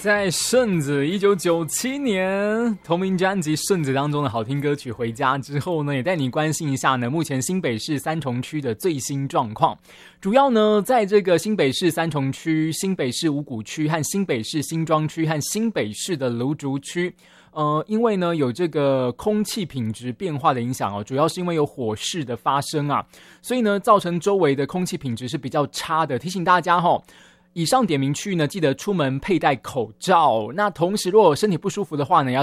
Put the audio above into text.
在顺子1997年同名专辑《顺子》当中的好听歌曲《回家》之后呢，也带你关心一下呢目前新北市三重区的最新状况。主要呢在这个新北市三重区、新北市五股区和新北市新庄区和新北市的芦竹区，因为呢有这个空气品质变化的影响哦，主要是因为有火势的发生啊，所以呢造成周围的空气品质是比较差的。提醒大家哦，以上点名区呢，记得出门佩戴口罩。那同时，如果身体不舒服的话呢，要